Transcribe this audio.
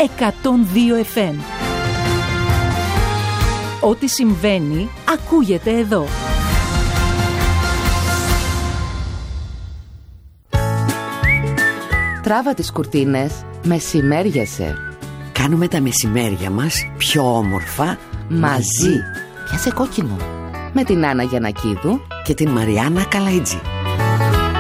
102 FM. Ό,τι συμβαίνει ακούγεται εδώ. Τράβα τις κουρτίνες, μεσημέριασε. Κάνουμε τα μεσημέρια μας πιο όμορφα μαζί. Πιάσε κόκκινο. Με την Άννα Γιαννακίδου και την Μαριάννα Καλαϊτζή.